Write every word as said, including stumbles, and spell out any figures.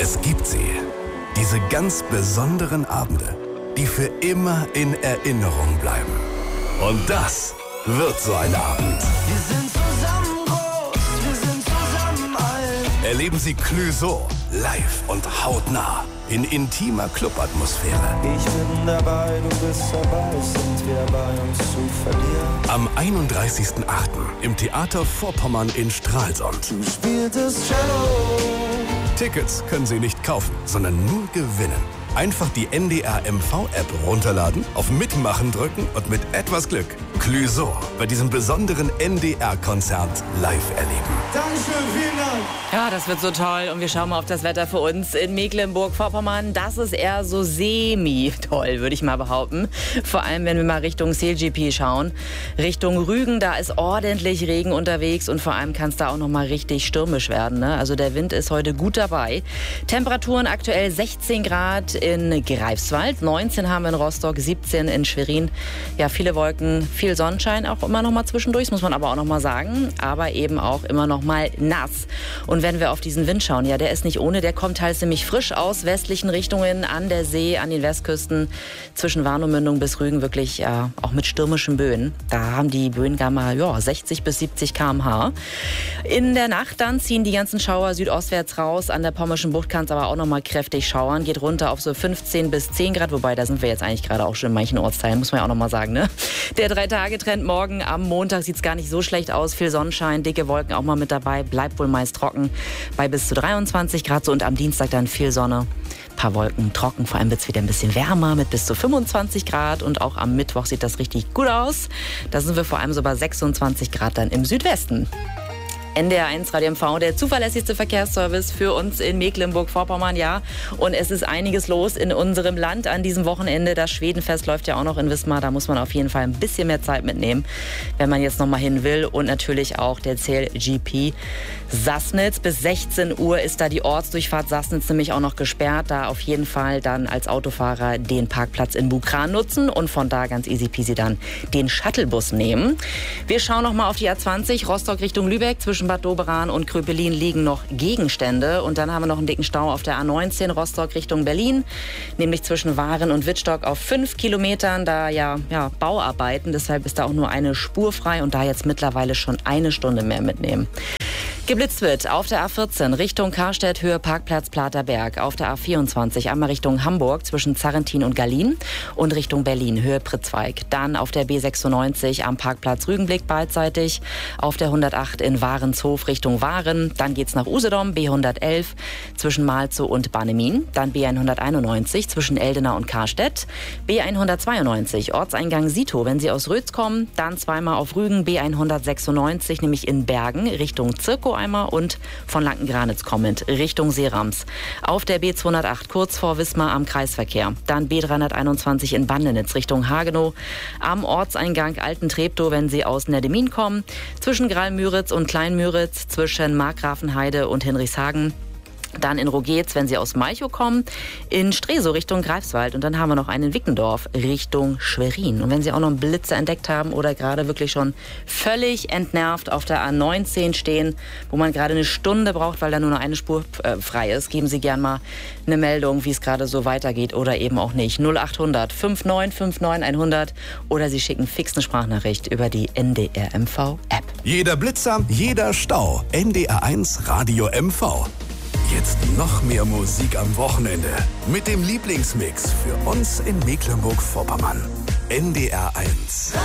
Es gibt sie. Diese ganz besonderen Abende, die für immer in Erinnerung bleiben. Und das wird so ein Abend. Wir sind zusammen groß, wir sind zusammen alt. Erleben Sie Clouseau live und hautnah in intimer Clubatmosphäre. Ich bin dabei, du bist dabei, sind wir bei uns zu verlieren. Am einunddreißigsten achten im Theater Vorpommern in Stralsund. Du spieltest Cello. Tickets können Sie nicht kaufen, sondern nur gewinnen. Einfach die N D R M V-App runterladen, auf Mitmachen drücken und mit etwas Glück Clouseau bei diesem besonderen N D R-Konzert live erleben. Dankeschön, vielen Dank. Ja, das wird so toll. Und wir schauen mal auf das Wetter für uns in Mecklenburg-Vorpommern. Das ist eher so semi-toll, würde ich mal behaupten. Vor allem, wenn wir mal Richtung C L G P schauen. Richtung Rügen, da ist ordentlich Regen unterwegs und vor allem kann es da auch noch mal richtig stürmisch werden. Ne? Also der Wind ist heute gut dabei. Temperaturen aktuell sechzehn Grad in Greifswald, neunzehn haben wir in Rostock, siebzehn in Schwerin. Ja, viele Wolken, viel Sonnenschein auch immer noch mal zwischendurch, muss man aber auch noch mal sagen. Aber eben auch immer noch mal nass. Und wenn wir auf diesen Wind schauen, ja, der ist nicht ohne, der kommt halt ziemlich frisch aus westlichen Richtungen an der See, an den Westküsten, zwischen Warnemündung bis Rügen wirklich ja, auch mit stürmischen Böen. Da haben die Böen gar mal ja, sechzig bis siebzig Kilometer pro Stunde. In der Nacht dann ziehen die ganzen Schauer südostwärts raus. An der Pommerschen Bucht kann es aber auch noch mal kräftig schauern. Geht runter auf so fünfzehn bis zehn Grad, wobei da sind wir jetzt eigentlich gerade auch schon in manchen Ortsteilen, muss man ja auch noch mal sagen. Ne? Der Drei-Tage-Trend morgen am Montag sieht es gar nicht so schlecht aus. Viel Sonnenschein, dicke Wolken auch mal mit dabei. Bleibt wohl meist trocken bei bis zu dreiundzwanzig Grad. So, und am Dienstag dann viel Sonne. Ein paar Wolken trocken, vor allem wird es wieder ein bisschen wärmer mit bis zu fünfundzwanzig Grad. Und auch am Mittwoch sieht das richtig gut aus. Da sind wir vor allem so bei sechsundzwanzig Grad dann im Südwesten. N D R eins Radio M V, der zuverlässigste Verkehrsservice für uns in Mecklenburg-Vorpommern, ja. Und es ist einiges los in unserem Land an diesem Wochenende. Das Schwedenfest läuft ja auch noch in Wismar. Da muss man auf jeden Fall ein bisschen mehr Zeit mitnehmen, wenn man jetzt noch mal hin will. Und natürlich auch der C L G P Sassnitz. Bis sechzehn Uhr ist da die Ortsdurchfahrt Sassnitz nämlich auch noch gesperrt. Da auf jeden Fall dann als Autofahrer den Parkplatz in Bukran nutzen und von da ganz easy peasy dann den Shuttlebus nehmen. Wir schauen noch mal auf die A zwanzig, Rostock Richtung Lübeck. Zwischen Bad Doberan und Kröpelin liegen noch Gegenstände. Und dann haben wir noch einen dicken Stau auf der A neunzehn Rostock Richtung Berlin, nämlich zwischen Waren und Wittstock auf fünf Kilometern. Da ja, ja Bauarbeiten, deshalb ist da auch nur eine Spur frei und da jetzt mittlerweile schon eine Stunde mehr mitnehmen. Geblitzt wird auf der A vierzehn Richtung Karstedt, Höhe Parkplatz Platerberg. Auf der A vierundzwanzig einmal Richtung Hamburg zwischen Zarrentin und Gallien und Richtung Berlin, Höhe Pritzweig. Dann auf der B sechsundneunzig am Parkplatz Rügenblick beidseitig. Auf der hundertacht in Warenshof Richtung Waren. Dann geht's nach Usedom, B hundertelf zwischen Malzow und Bannemin. Dann B hunderteinundneunzig zwischen Eldena und Karstedt. B hundertzweiundneunzig Ortseingang Sito, wenn Sie aus Rötz kommen. Dann zweimal auf Rügen, B hundertsechsundneunzig, nämlich in Bergen Richtung Zirkow einmal und von Lanken-Granitz kommend Richtung Seerams. Auf der B zweihundertacht kurz vor Wismar am Kreisverkehr. Dann B dreihunderteinundzwanzig in Bandenitz Richtung Hagenow. Am Ortseingang Alten-Treptow, wenn Sie aus Neddemin kommen. Zwischen Gralmüritz und Kleinmüritz, zwischen Markgrafenheide und Hinrichshagen. Dann in Rogetz, wenn Sie aus Malchow kommen, in Stresow Richtung Greifswald. Und dann haben wir noch einen in Wickendorf Richtung Schwerin. Und wenn Sie auch noch einen Blitzer entdeckt haben oder gerade wirklich schon völlig entnervt auf der A neunzehn stehen, wo man gerade eine Stunde braucht, weil da nur noch eine Spur äh, frei ist, geben Sie gern mal eine Meldung, wie es gerade so weitergeht oder eben auch nicht. null achthundert neunundfünfzig neunundfünfzig hundert oder Sie schicken fix eine Sprachnachricht über die N D R M V App. Jeder Blitzer, jeder Stau. N D R eins Radio M V. Jetzt noch mehr Musik am Wochenende mit dem Lieblingsmix für uns in Mecklenburg-Vorpommern. N D R eins.